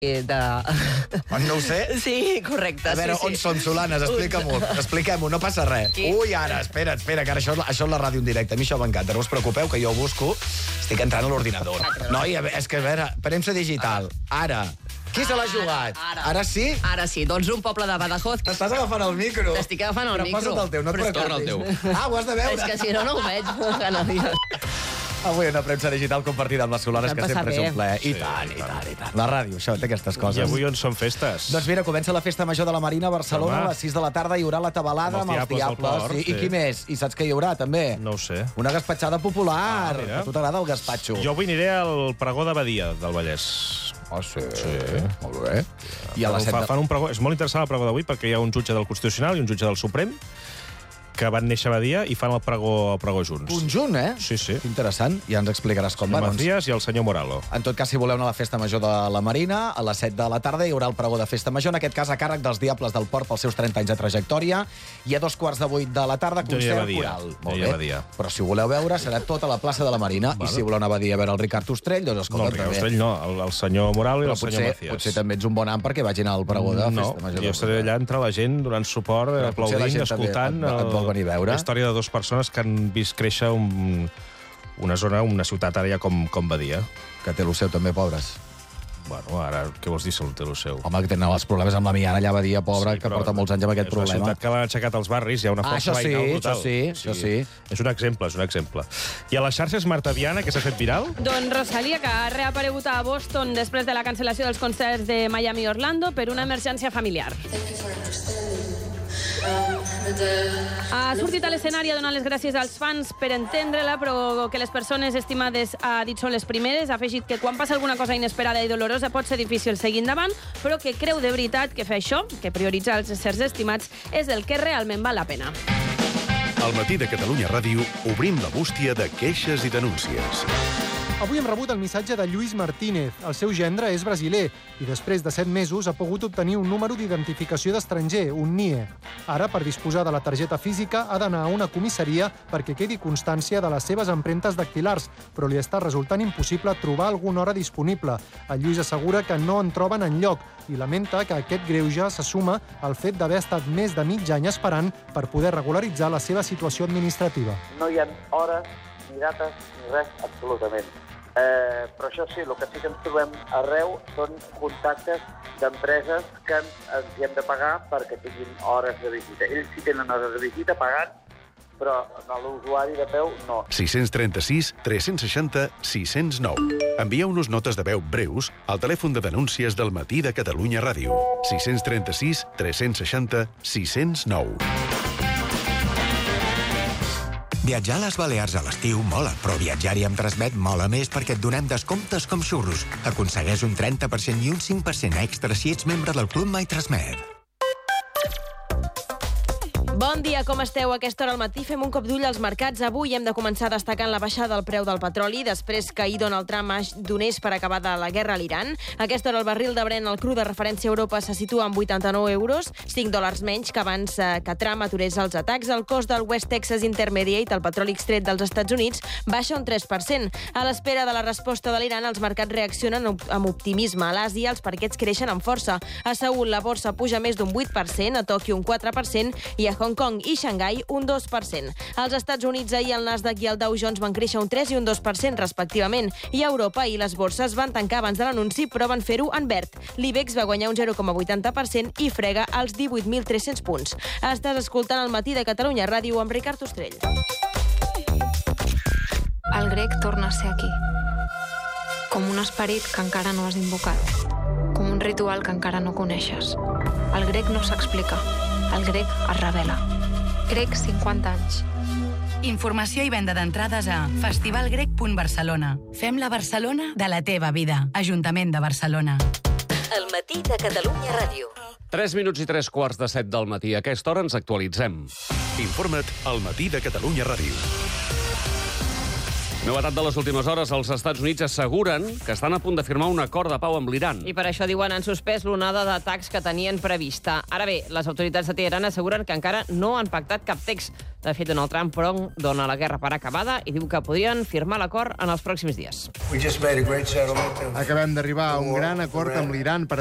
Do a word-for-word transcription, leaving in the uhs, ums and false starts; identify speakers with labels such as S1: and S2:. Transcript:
S1: De...
S2: No ho sé?
S1: Sí, correcte.
S2: A veure,
S1: sí,
S2: on
S1: sí.
S2: som, Solanes? Explica-m'ho, expliquem-ho, no passa res.
S1: Sí.
S2: Ui, ara, espera, espera, que ara això, això és la ràdio en directe. A mi això m'encanta, no us preocupeu, que jo ho busco. Estic entrant a l'ordinador. Noi, a veure, és que, a veure, premsa digital. Ara. Qui se l'ha jugat?
S1: Ara.
S2: Ara sí?
S1: Ara sí, doncs un poble de Badajoz.
S2: T'estàs agafant el micro.
S1: T'estic agafant el
S2: Però
S1: micro.
S2: posa't el teu, no et
S1: Però és que-
S2: preocupis. Ah, ho has de veure.
S1: És que si no, no ho veig. Canadies.
S2: Avui una premsa digital compartida amb les Solanes,
S1: Vam
S2: que
S1: passar
S2: sempre és
S1: bé.
S2: un plaer. I tant, i tant, i tant. La ràdio, això, té aquestes coses.
S3: I avui on són festes?
S2: Doncs mira, comença la Festa Major de la Marina a Barcelona.
S3: Home.
S2: A les sis de la tarda hi haurà la tabalada
S3: Amb
S2: amb
S3: els
S2: els
S3: Diables del
S2: Diables.
S3: Port,
S2: I, I
S3: sí.
S2: qui més? I saps què hi haurà, també?
S3: No ho sé.
S2: Una gaspatxada popular.
S3: Ah, mira.
S2: A tu t'agrada el gaspatxo?
S3: Jo avui aniré al pregó de Badia, del Vallès.
S2: Ah, sí?
S3: Sí.
S2: Molt bé. I a les set
S3: Fa,
S2: de...
S3: fan un pregó... És molt interessant el pregó d'avui perquè hi ha un jutge del Constitucional i un jutge del Suprem que van néixer a Badia i fan el pregó, el pregó junts.
S2: Conjunt, eh?
S3: Sí, sí.
S2: Interessant. Ja ens explicaràs com
S3: El
S2: va, doncs.
S3: Macías i el senyor Moralo.
S2: En tot cas, si voleu anar a la Festa Major de la Marina, a les set de la tarda hi haurà el pregó de Festa Major, en aquest cas a càrrec dels Diables del Port pels seus trenta anys de trajectòria, i a dos quarts de vuit de la tarda,
S3: Jo aniré a
S2: concert
S3: Badia.
S2: coral.
S3: Jo aniré a Badia.
S2: Però si ho voleu veure, serà tota la plaça de la Marina,
S3: Vale.
S2: i si voleu anar a Badia a veure el Ricard Ostrell, doncs
S3: No,
S2: escolta,
S3: el Ricard Ostrell no, el, el senyor Moralo i
S2: Però
S3: el senyor
S2: potser,
S3: Macías.
S2: potser també ets un bon am perquè vagin al pregó de
S3: No,
S2: Festa Major.
S3: jo estaré allà entre la gent donant suport,
S2: Però potser la
S3: aplaudint,
S2: gent també
S3: escoltant
S2: et- et vol venir a veure.
S3: la història de dues persones que han vist créixer un, una zona, una ciutat ara ja com, com Badia.
S2: Que té el seu també, pobres.
S3: Bueno, ara, què vols dir sobre el seu?
S2: Home, que tenen els problemes amb la Miana, allà a Badia, pobra, que
S3: però
S2: porta molts anys amb aquest
S3: és una
S2: problema.
S3: ciutat que l'han aixecat els barris, hi ha una
S2: Ah,
S3: força
S2: això sí,
S3: veïnal brutal.
S2: això sí, això sí.
S3: És un exemple, és un exemple. I a les xarxes Marta Viana, que s'ha fet viral?
S4: Doncs Rosalia, que ha reaparegut a Boston després de la cancel·lació dels concerts de Miami i Orlando per una emergència familiar. Ha sortit a l'escenari a donar les gràcies als fans per entendre-la, però que les persones estimades, ha dit, són les primeres. Ha afegit que quan passa alguna cosa inesperada i dolorosa pot ser difícil seguir endavant, però que creu de veritat que fer això, que prioritzar els éssers estimats, és el que realment val la pena.
S5: Al matí de Catalunya Ràdio obrim la bústia de queixes i denúncies.
S6: Avui hem rebut el missatge de Lluís Martínez. El seu gendre és brasiler i després de set mesos ha pogut obtenir un número d'identificació d'estranger, un N I E. Ara, per disposar de la targeta física, ha d'anar a una comissaria perquè quedi constància de les seves empremtes dactilars, però li està resultant impossible trobar alguna hora disponible. El Lluís assegura que no en troben enlloc i lamenta que aquest greuge se suma al fet d'haver estat més de mig any esperant per poder regularitzar la seva situació administrativa.
S7: No hi ha hores, ni dates, ni res, absolutament. Eh, però això sí, el que sí que ens trobem arreu són contactes d'empreses que ens, ens hi hem de pagar perquè tinguin hores de visita. Ells sí tenen hores de visita pagant, però l'usuari de peu no.
S5: sis tres sis, tres seixanta, sis zero nou. Envieu-nos notes de veu breus al telèfon de denúncies del Matí de Catalunya Ràdio. sis tres sis, tres seixanta, sis zero nou.
S8: Viatjar a les Balears a l'estiu mola, però viatjar-hi amb Transmet mola més perquè et donem descomptes com xurros. Aconsegueix un trenta per cent i un cinc per cent extra si ets membre del Club My Transmet.
S4: Bon dia, com esteu? A aquesta hora al matí fem un cop d'ull als mercats. Avui hem de començar destacant la baixada del preu del petroli després que ahir Donald Trump donés per acabada la guerra a l'Iran. A aquesta hora el barril de Brent, el cru de referència a Europa, se situa en vuitanta-nou euros, cinc dòlars menys que abans que Trump aturés els atacs. El cost del West Texas Intermediate, el petroli extret dels Estats Units, baixa un tres per cent. A l'espera de la resposta de l'Iran, els mercats reaccionen amb optimisme. A l'Àsia, els parquets creixen amb força. A Seül, la borsa puja més d'un vuit per cent, a Tòquio un quatre per cent i a Hong Kong i Xangai un dos per cent. Als Estats Units ahir el Nasdaq i el Dow Jones van créixer un tres i un dos per cent respectivament, i a Europa i les borses van tancar abans de l'anunci però van fer-ho en verd. L'Ibex va guanyar un zero coma vuitanta per cent i frega els divuit mil tres-cents punts. Estàs escoltant el Matí de Catalunya Ràdio amb Ricard Ostrell.
S9: El grec torna a ser aquí. Com un esperit que encara no has invocat. Com un ritual que encara no coneixes. El grec no s'explica. El grec es revela. Grec cinquanta anys.
S10: Informació i venda d'entrades a festivalgrec punt barcelona. Fem la Barcelona de la teva vida. Ajuntament de Barcelona.
S11: El Matí de Catalunya Ràdio. tres minuts i tres quarts de set del matí. A aquesta hora ens actualitzem.
S5: Informa't al Matí de Catalunya Ràdio.
S11: Novetat de les últimes hores, els Estats Units asseguren que estan a punt de firmar un acord de pau amb l'Iran.
S1: I per això diuen han suspès l'onada d'atacs que tenien prevista. Ara bé, les autoritats de Teheran asseguren que encara no han pactat cap text. De fet, Donald Trump, però, dona la guerra per acabada i diu que podrien firmar l'acord en els pròxims dies.
S12: Acabem d'arribar a un gran acord amb l'Iran per